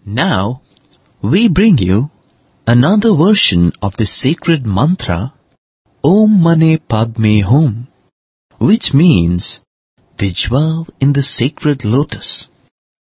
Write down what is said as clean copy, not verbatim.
Now, we bring you another version of the sacred mantra Om Mani Padme Hum, which means they dwell in the sacred lotus.